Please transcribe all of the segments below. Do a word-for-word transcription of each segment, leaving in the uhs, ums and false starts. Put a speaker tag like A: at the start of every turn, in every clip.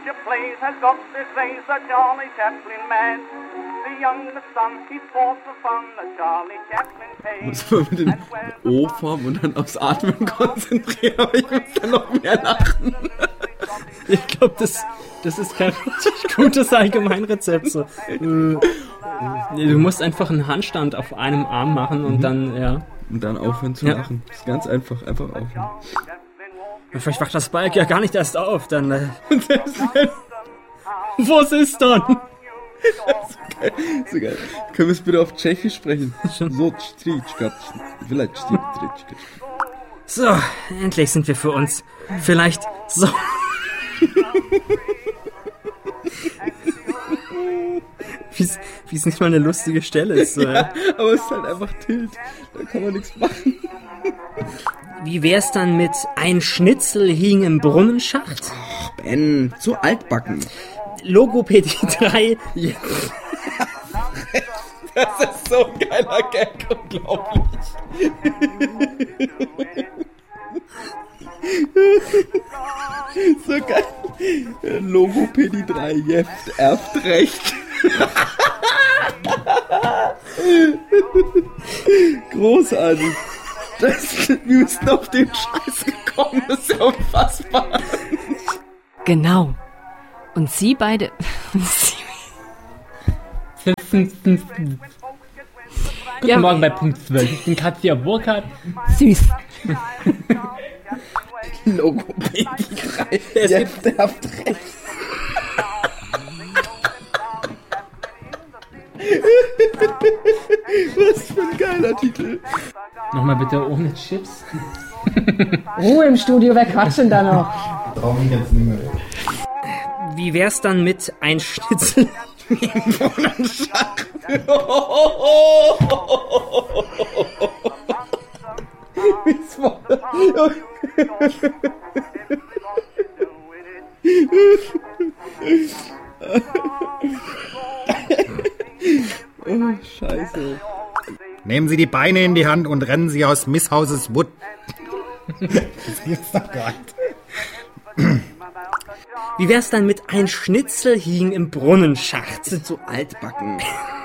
A: picture plays has got this face a Charlie Chaplin man. The youngest son, he's forced for fun, the Charlie Chaplin pays.
B: Muss man mit dem O-Form und dann aufs Atmen konzentrieren, aber ich muss dann noch mehr lachen.
C: Ich glaube, das, das ist kein richtig gutes Allgemeinrezept. So. Du musst einfach einen Handstand auf einem Arm machen und mhm. dann, ja.
B: Und dann aufhören zu ja. lachen. Das ist ganz einfach, einfach aufhören.
C: Vielleicht wacht das Balk ja gar nicht erst auf, dann. Äh Was ist dann?
B: So geil, so geil. Können wir es bitte auf Tschechisch sprechen? So, vielleicht
C: So, endlich sind wir für uns. Vielleicht so. Wie es nicht mal eine lustige Stelle ist. So, ja,
B: ja. Aber es ist halt einfach Tilt. Da kann man nichts machen.
C: Wie wär's dann mit ein Schnitzel hing im Brunnenschacht?
B: Ach, Ben, zu altbacken.
C: Logopädie drei.
B: Das ist so ein geiler Gag, unglaublich. So geil. Logopädie drei, Jeft, erbt recht. Großartig. Das, wir müssen auf den Scheiß gekommen, das ist ja unfassbar.
D: Genau. Und Sie beide...
C: Guten ja. Morgen bei Punkt zwölf. Ich bin Katja Burkhardt.
D: Süß.
B: Logopädie drei. Jetzt habt recht. Was für ein geiler Titel.
C: Nochmal bitte ohne Chips.
D: Ruhe im Studio, wer quatscht denn da noch?
B: Brauch mich jetzt nicht mehr.
C: Wie wär's dann mit ein Schnitzel im Brunnenschacht?
B: Oh, Scheiße.
E: Nehmen Sie die Beine in die Hand und rennen Sie aus Miss Houses Wood. Das gibt's doch gar nicht.
C: Wie wär's dann mit ein Schnitzel hing im Brunnenschacht?
B: Sind so altbacken.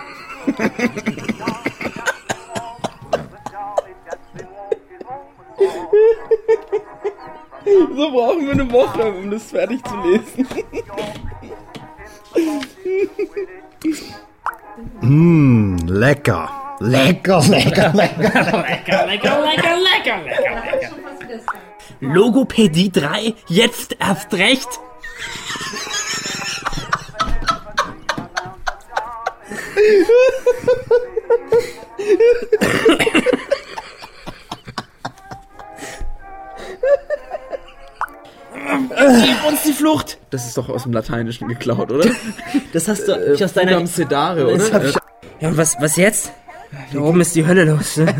B: So brauchen wir eine Woche, um das fertig zu lesen.
E: Mmh, lecker. Lecker, lecker, lecker,
C: lecker, lecker, lecker, lecker, lecker, lecker. Logopädie drei, jetzt erst recht.
B: Gib uns die Flucht! Das ist doch aus dem Lateinischen geklaut, oder?
C: Das hast du äh, aus deiner...
B: Sedare, oder?
C: Ich... Ja, und was, was jetzt? Da oben ist die Hölle los. Ne?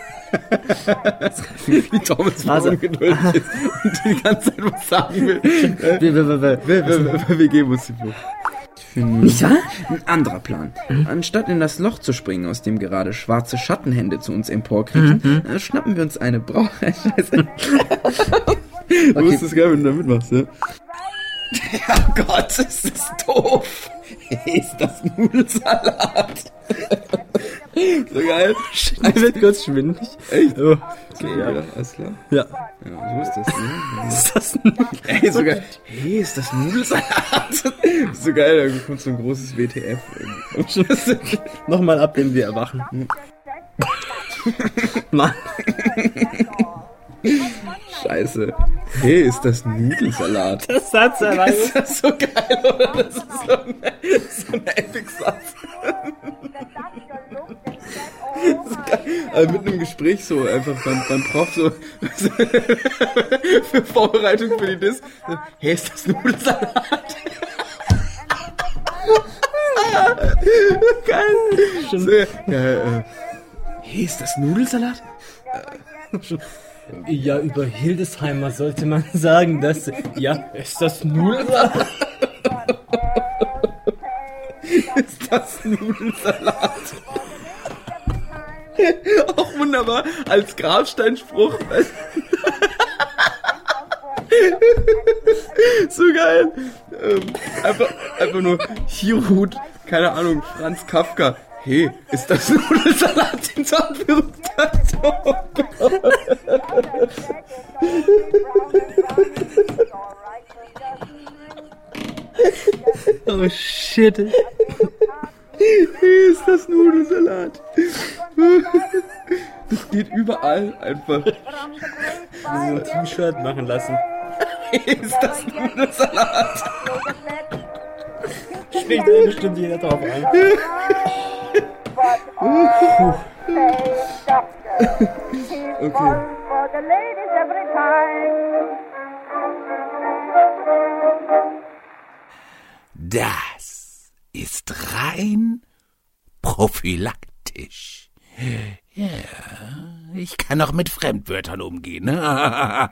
B: Wie Thomas also, ungeduldig ist und die ganze Zeit was sagen will. wir, wir, wir, wir, wir, wir, wir geben uns die Flucht.
C: Nicht wahr?
B: Ein anderer Plan. Mhm. Anstatt in das Loch zu springen, aus dem gerade schwarze Schattenhände zu uns emporkriechen, mhm. schnappen wir uns eine Brau... Scheiße. Du okay. Wusstest geil, wenn du da mitmachst, ja? Oh Gott, ist das doof. Ist das Nudelsalat? So geil.
C: Mir wird kurz schwindelig.
B: Echt?
C: Oh.
B: Okay, ja. Ja, alles klar.
C: Ja.
B: Ja, so ist das, ne?
C: Ist das Nudelsalat?
B: Ey, so geil. Hey, ist das Nudelsalat? So geil, da kommt so ein großes W T F.
C: Nochmal ab, wenn wir erwachen. Mann.
B: Scheiße. Hey, ist das Nudelsalat?
C: Das Satz allein.
B: Ist das so geil, oder? Das ist so ein, so ein Epic-Satz. So geil. Also mit einem Gespräch so, einfach beim, beim Prof so für Vorbereitung für die Diss. Hey, ist das Nudelsalat? Geil. So, ja, äh, hey, ist das Nudelsalat?
C: Äh, Ja, über Hildesheimer sollte man sagen, dass... Ja, ist das Nudelsalat?
B: Ist das Nudelsalat? Auch wunderbar, als Grabsteinspruch. So geil. Ähm, einfach, einfach nur Hirut, keine Ahnung, Franz Kafka. Hey, ist das Nudelsalat, den Sound verrückt hat? Oh Gott.
C: Oh shit.
B: Hey, ist das Nudelsalat? Das geht überall einfach.
C: So ein T-Shirt machen lassen.
B: Hey, ist das Nudelsalat?
C: Springt da bestimmt jeder drauf ein.
B: Okay.
E: Das ist rein prophylaktisch. Ja, ich kann auch mit Fremdwörtern umgehen.